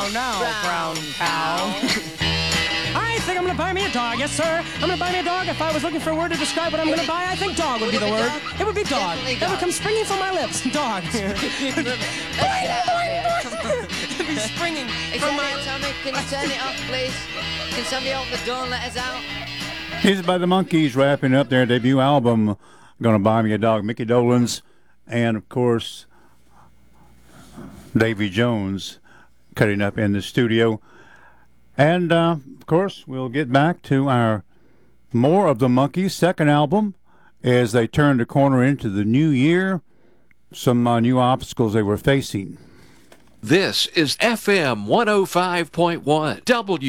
now, brown cow. I think I'm going to buy me a dog, yes, sir. I'm going to buy me a dog. If I was looking for a word to describe what I'm going to buy, I think dog would be the word. It would be dog. That would come springing from my lips. Dog. It'd be springing from my... Tommy, can you turn it off, please? Can somebody open the door and let us out? Music by the Monkees wrapping up their debut album, Gonna Buy Me a Dog. Mickey Dolenz and, of course, Davy Jones cutting up in the studio. And, of course, we'll get back to our more of the Monkees' second album as they turn the corner into the new year, some new obstacles they were facing. This is FM 105.1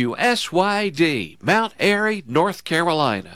WSYD, Mount Airy, North Carolina.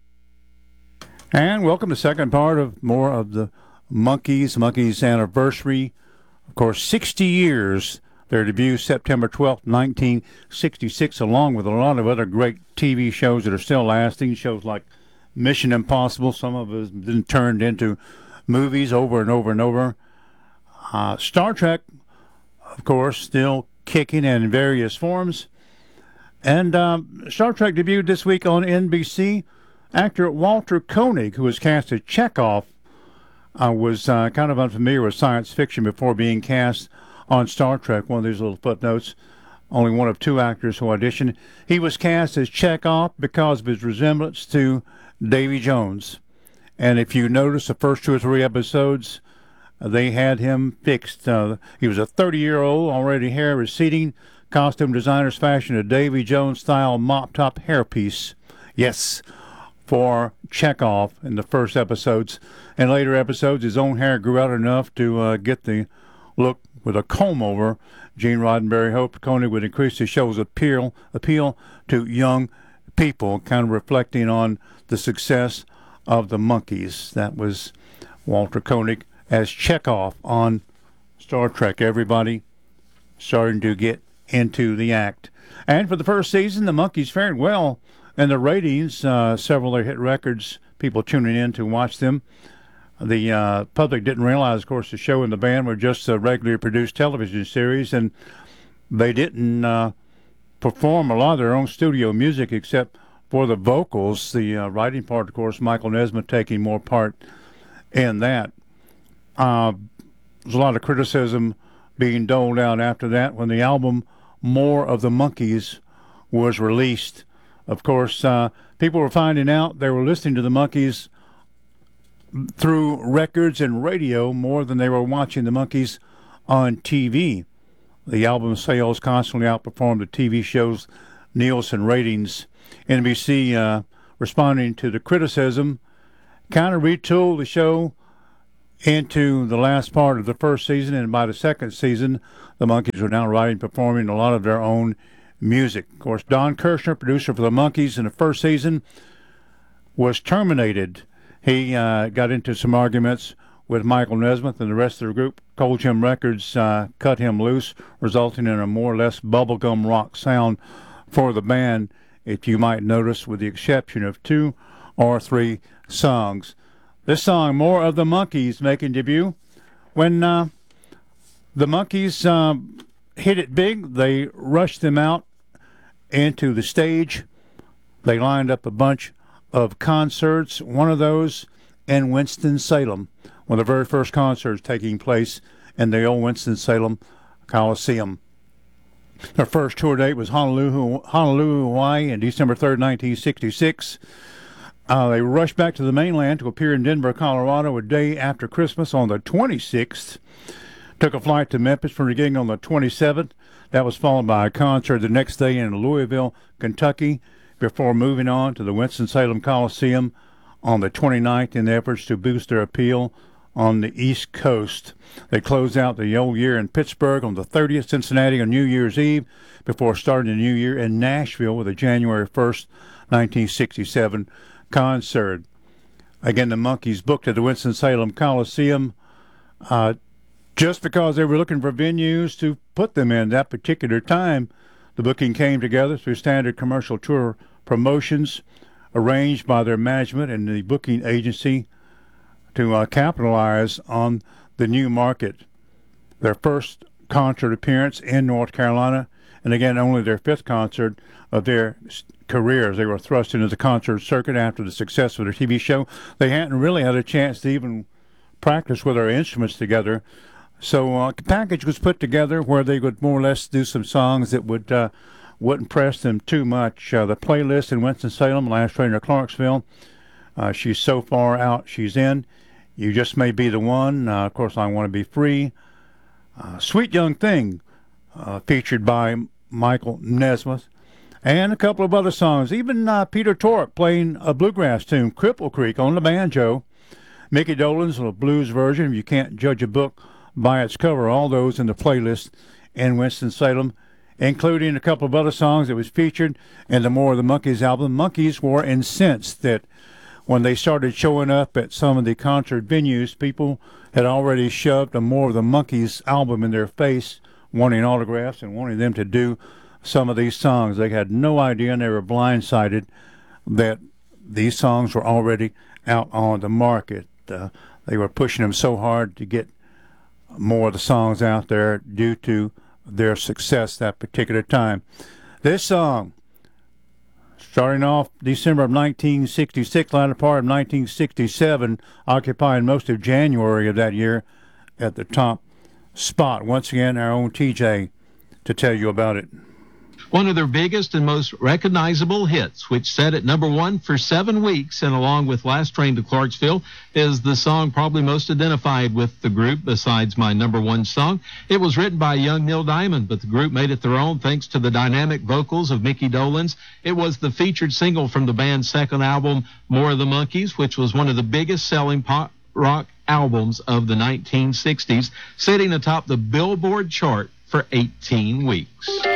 And welcome to the second part of more of the Monkees' anniversary. Of course, 60 years. Their debut September 12th, 1966, along with a lot of other great TV shows that are still lasting, shows like Mission Impossible. Some of us been turned into movies over and over and over. Star Trek, of course, still kicking in various forms. And Star Trek debuted this week on NBC. Actor Walter Koenig, who was cast as Chekhov, was kind of unfamiliar with science fiction before being cast on Star Trek. One of these little footnotes, only one of two actors who auditioned. He was cast as Chekhov because of his resemblance to Davy Jones. And if you notice the first 2 or 3 episodes, they had him fixed. He was a 30-year-old, already hair receding. Costume designers fashioned a Davy Jones-style mop-top hairpiece. Yes, for Chekhov in the first episodes. In later episodes, his own hair grew out enough to get the look with a comb-over. Gene Roddenberry hoped Koenig would increase the show's appeal to young people, kind of reflecting on the success of the Monkees. That was Walter Koenig as Chekhov on Star Trek. Everybody starting to get into the act. And for the first season, the Monkees fared well in the ratings. Several of their hit records, people tuning in to watch them. The public didn't realize, of course, the show and the band were just a regularly produced television series, and they didn't perform a lot of their own studio music except for the vocals. The writing part, of course, Michael Nesmith taking more part in that. There's a lot of criticism being doled out after that when the album More of the Monkees was released. Of course, people were finding out they were listening to the Monkees through records and radio more than they were watching the Monkees on TV. The album sales constantly outperformed the TV show's Nielsen ratings. NBC, responding to the criticism, kind of retooled the show into the last part of the first season, and by the second season, the Monkees were now writing and performing a lot of their own music. Of course, Don Kirshner, producer for the Monkees in the first season, was terminated. He got into some arguments with Michael Nesmith and the rest of the group. Cold Gym Records cut him loose, resulting in a more or less bubblegum rock sound for the band, if you might notice, with the exception of 2 or 3 songs. This song, More of the Monkees, making debut. When the Monkees hit it big, they rushed them out into the stage. They lined up a bunch of concerts, one of those in Winston-Salem, one of the very first concerts taking place in the old Winston-Salem Coliseum. Their first tour date was Honolulu, Hawaii, on December 3rd, 1966. They rushed back to the mainland to appear in Denver, Colorado, a day after Christmas on the 26th. Took a flight to Memphis for a gig on the 27th. That was followed by a concert the next day in Louisville, Kentucky, before moving on to the Winston-Salem Coliseum on the 29th in efforts to boost their appeal on the East Coast. They closed out the old year in Pittsburgh on the 30th, Cincinnati on New Year's Eve, before starting the new year in Nashville with a January 1st, 1967 concert. Again, the Monkees booked at the Winston-Salem Coliseum just because they were looking for venues to put them in that particular time. The booking came together through standard commercial tour promotions arranged by their management and the booking agency to capitalize on the new market. Their first concert appearance in North Carolina and again, only their 5th concert of their careers. They were thrust into the concert circuit after the success of their TV show. They hadn't really had a chance to even practice with their instruments together. So a package was put together where they would more or less do some songs that wouldn't press them too much. The playlist in Winston-Salem, Last Train to Clarksville, She's So Far Out, She's In, You Just May Be the One, of course, I Want to Be Free, Sweet Young Thing, featured by Michael Nesmith, and a couple of other songs. Even Peter Tork playing a bluegrass tune, Cripple Creek, on the banjo. Mickey Dolenz, a blues version, You Can't Judge a Book by Its Cover. All those in the playlist in Winston-Salem, including a couple of other songs that was featured in the More of the Monkees album. Monkees were incensed that when they started showing up at some of the concert venues, people had already shoved a More of the Monkees album in their face, wanting autographs and wanting them to do some of these songs. They had no idea, and they were blindsided that these songs were already out on the market. They were pushing them so hard to get more of the songs out there due to their success that particular time. This song, starting off December of 1966, latter part of 1967, occupying most of January of that year at the top spot. Once again, our own TJ to tell you about it. One of their biggest and most recognizable hits, which set at number 1 for 7 weeks, and along with Last Train to Clarksville, is the song probably most identified with the group besides my number 1 song. It was written by young Neil Diamond, but the group made it their own thanks to the dynamic vocals of Mickey Dolenz. It was the featured single from the band's second album, More of the Monkees, which was one of the biggest selling pop rock albums of the 1960s, sitting atop the Billboard chart for 18 weeks.